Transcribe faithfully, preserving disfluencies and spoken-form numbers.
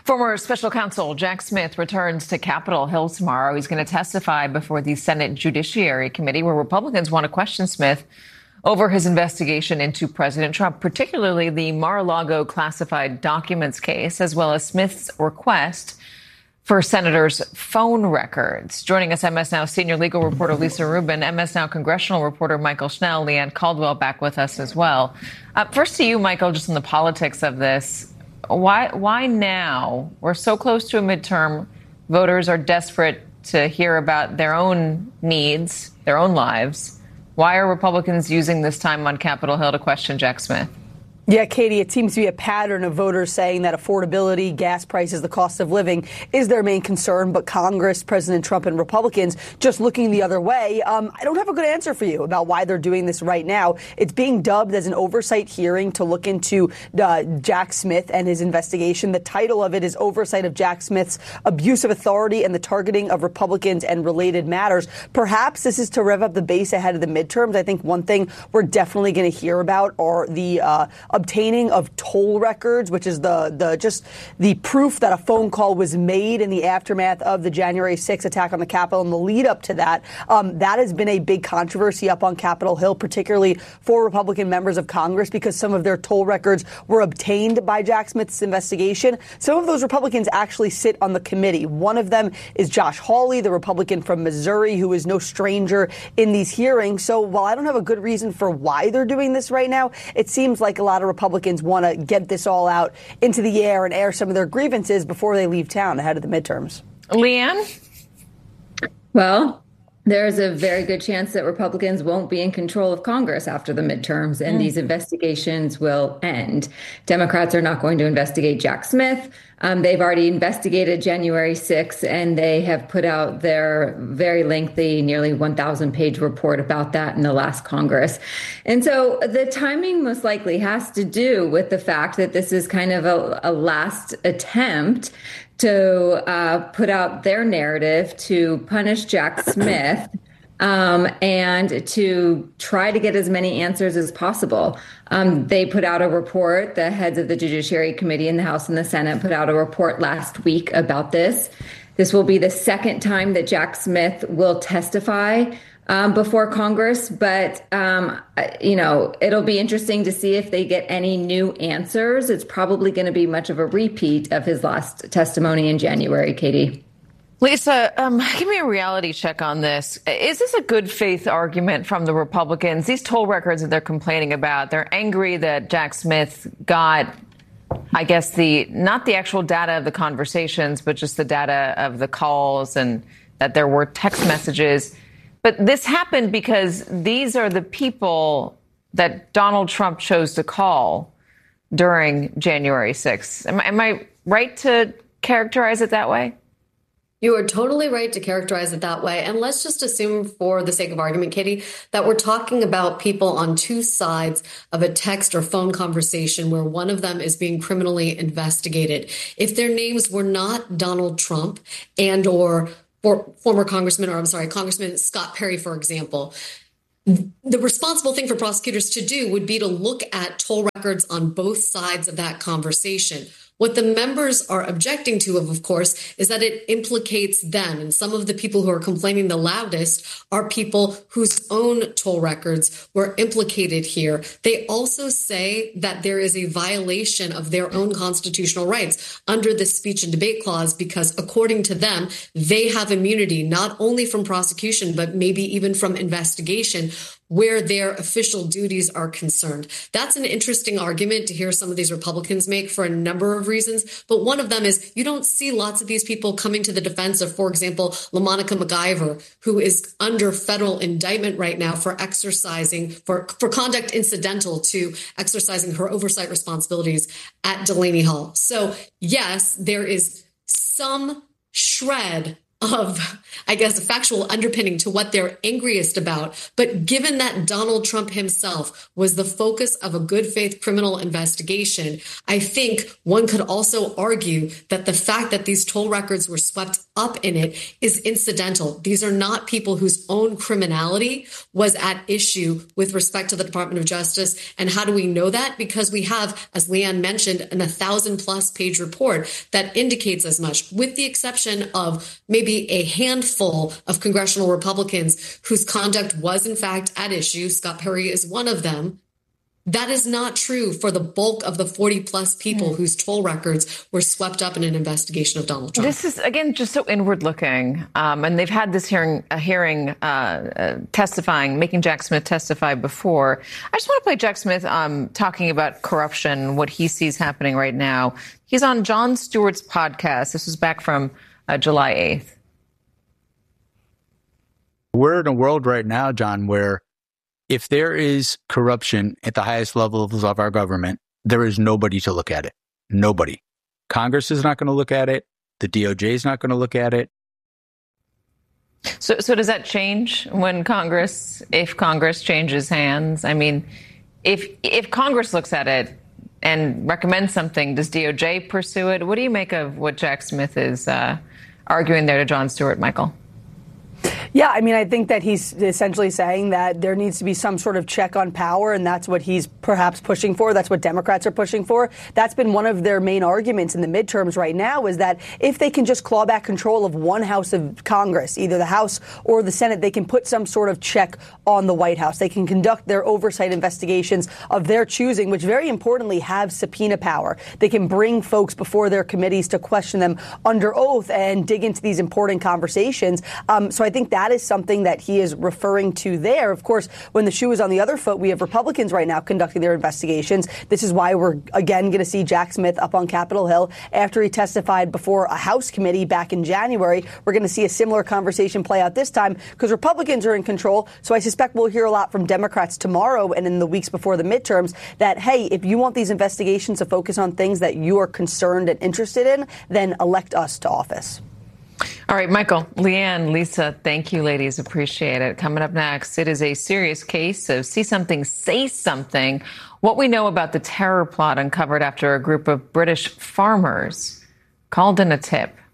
Former special counsel Jack Smith returns to Capitol Hill tomorrow. He's going to testify before the Senate Judiciary Committee, where Republicans want to question Smith over his investigation into President Trump, particularly the Mar-a-Lago classified documents case, as well as Smith's request for senators' phone records. Joining us, M S Now senior legal reporter Lisa Rubin, M S Now congressional reporter Michael Schnell, Leanne Caldwell back with us as well. Uh, first to you, Michael, just on the politics of this. Why, why now? We're so close to a midterm. Voters are desperate to hear about their own needs, their own lives. Why are Republicans using this time on Capitol Hill to question Jack Smith? Yeah, Katie, it seems to be a pattern of voters saying that affordability, gas prices, the cost of living is their main concern. But Congress, President Trump and Republicans just looking the other way. Um, I don't have a good answer for you about why they're doing this right now. It's being dubbed as an oversight hearing to look into uh, Jack Smith and his investigation. The title of it is Oversight of Jack Smith's Abuse of Authority and the Targeting of Republicans and Related Matters. Perhaps this is to rev up the base ahead of the midterms. I think one thing we're definitely going to hear about are the uh, obtaining of toll records, which is the the just the proof that a phone call was made in the aftermath of the January sixth attack on the Capitol and the lead up to that. Um, that has been a big controversy up on Capitol Hill, particularly for Republican members of Congress, because some of their toll records were obtained by Jack Smith's investigation. Some of those Republicans actually sit on the committee. One of them is Josh Hawley, the Republican from Missouri, who is no stranger in these hearings. So while I don't have a good reason for why they're doing this right now, it seems like a lot of Republicans want to get this all out into the air and air some of their grievances before they leave town ahead of the midterms. Leanne? Well, there's a very good chance that Republicans won't be in control of Congress after the midterms, and mm. these investigations will end. Democrats are not going to investigate Jack Smith. Um, they've already investigated January sixth, and they have put out their very lengthy, nearly one thousand page report about that in the last Congress. And so the timing most likely has to do with the fact that this is kind of a, a last attempt to uh, put out their narrative to punish Jack Smith um, and to try to get as many answers as possible. Um, they put out a report, the heads of the Judiciary Committee in the House and the Senate put out a report last week about this. This will be the second time that Jack Smith will testify Um, before Congress, but, um, you know, it'll be interesting to see if they get any new answers. It's probably going to be much of a repeat of his last testimony in January, Katie. Lisa, um, give me a reality check on this. Is this a good faith argument from the Republicans? These toll records that they're complaining about, they're angry that Jack Smith got, I guess, the not the actual data of the conversations, but just the data of the calls and that there were text messages. But this happened because these are the people that Donald Trump chose to call during January sixth. Am, am I right to characterize it that way? You are totally right to characterize it that way. And let's just assume, for the sake of argument, Katie, that we're talking about people on two sides of a text or phone conversation where one of them is being criminally investigated. If their names were not Donald Trump and or For former Congressman, or I'm sorry, Congressman Scott Perry, for example, the responsible thing for prosecutors to do would be to look at toll records on both sides of that conversation. What the members are objecting to, of, of course, is that it implicates them. And some of the people who are complaining the loudest are people whose own toll records were implicated here. They also say that there is a violation of their own constitutional rights under the speech and debate clause, because according to them, they have immunity not only from prosecution, but maybe even from investigation where their official duties are concerned. That's an interesting argument to hear some of these Republicans make for a number of reasons. But one of them is you don't see lots of these people coming to the defense of, for example, LaMonica McIver, who is under federal indictment right now for exercising, for, for conduct incidental to exercising her oversight responsibilities at Delaney Hall. So yes, there is some shred of, I guess, a factual underpinning to what they're angriest about. But given that Donald Trump himself was the focus of a good faith criminal investigation, I think one could also argue that the fact that these toll records were swept up in it is incidental. These are not people whose own criminality was at issue with respect to the Department of Justice. And how do we know that? Because we have, as Leanne mentioned, an a thousand plus page report that indicates as much, with the exception of maybe a handful of congressional Republicans whose conduct was in fact at issue. Scott Perry is one of them. That is not true for the bulk of the forty plus people mm. whose toll records were swept up in an investigation of Donald Trump. This is, again, just so inward looking. Um, and they've had this hearing, a hearing uh, uh, testifying, making Jack Smith testify before. I just want to play Jack Smith um, talking about corruption, what he sees happening right now. He's on Jon Stewart's podcast. This was back from uh, July eighth. We're in a world right now, John, where if there is corruption at the highest levels of our government, there is nobody to look at it. Nobody. Congress is not going to look at it. The D O J is not going to look at it. So, so does that change when Congress, if Congress changes hands? I mean, if if Congress looks at it and recommends something, does D O J pursue it? What do you make of what Jack Smith is uh, arguing there to Jon Stewart, Michael? Yeah, I mean, I think that he's essentially saying that there needs to be some sort of check on power, and that's what he's perhaps pushing for. That's what Democrats are pushing for. That's been one of their main arguments in the midterms right now, is that if they can just claw back control of one house of Congress, either the House or the Senate, they can put some sort of check on the White House. They can conduct their oversight investigations of their choosing, which very importantly have subpoena power. They can bring folks before their committees to question them under oath and dig into these important conversations. Um, so I think that is something that he is referring to there. Of course, when the shoe is on the other foot, we have Republicans right now conducting their investigations. This is why we're again going to see Jack Smith up on Capitol Hill after he testified before a House committee back in January. We're going to see a similar conversation play out this time because Republicans are in control. So I suspect we'll hear a lot from Democrats tomorrow and in the weeks before the midterms that, hey, if you want these investigations to focus on things that you are concerned and interested in, then elect us to office. All right, Michael, Leanne, Lisa, thank you, ladies. Appreciate it. Coming up next, it is a serious case of see something, say something. What we know about the terror plot uncovered after a group of British farmers called in a tip.